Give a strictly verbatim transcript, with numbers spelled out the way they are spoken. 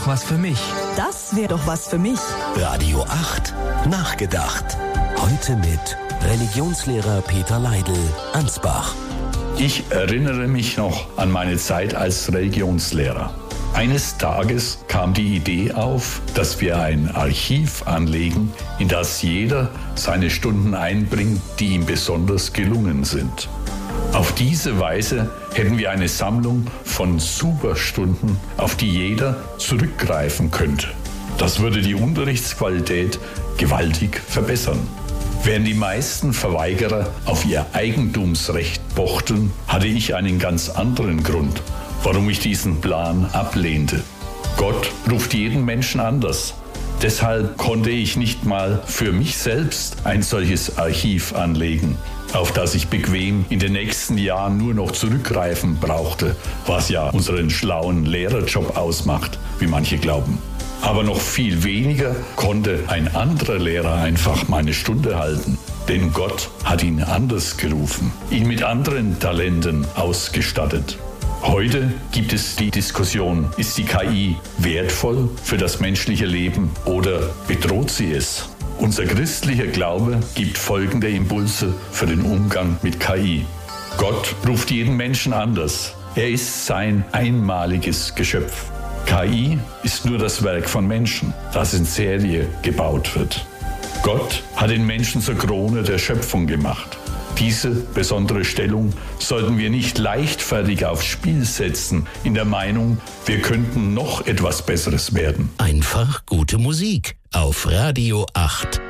doch was für mich. Das wäre doch was für mich. Radio acht. Nachgedacht. Heute mit Religionslehrer Peter Leidl, Ansbach. Ich erinnere mich noch an meine Zeit als Religionslehrer. Eines Tages kam die Idee auf, dass wir ein Archiv anlegen, in das jeder seine Stunden einbringt, die ihm besonders gelungen sind. Auf diese Weise hätten wir eine Sammlung von Superstunden, auf die jeder zurückgreifen könnte. Das würde die Unterrichtsqualität gewaltig verbessern. Während die meisten Verweigerer auf ihr Eigentumsrecht pochten, hatte ich einen ganz anderen Grund, warum ich diesen Plan ablehnte. Gott ruft jeden Menschen anders. Deshalb konnte ich nicht mal für mich selbst ein solches Archiv anlegen, auf das ich bequem in den nächsten Jahren nur noch zurückgreifen brauchte, was ja unseren schlauen Lehrerjob ausmacht, wie manche glauben. Aber noch viel weniger konnte ein anderer Lehrer einfach meine Stunde halten. Denn Gott hat ihn anders gerufen, ihn mit anderen Talenten ausgestattet. Heute gibt es die Diskussion, ist die K I wertvoll für das menschliche Leben oder bedroht sie es? Unser christlicher Glaube gibt folgende Impulse für den Umgang mit K I. Gott ruft jeden Menschen anders. Er ist sein einmaliges Geschöpf. K I ist nur das Werk von Menschen, das in Serie gebaut wird. Gott hat den Menschen zur Krone der Schöpfung gemacht. Diese besondere Stellung sollten wir nicht leichtfertig aufs Spiel setzen, in der Meinung, wir könnten noch etwas Besseres werden. Einfach gute Musik auf Radio acht.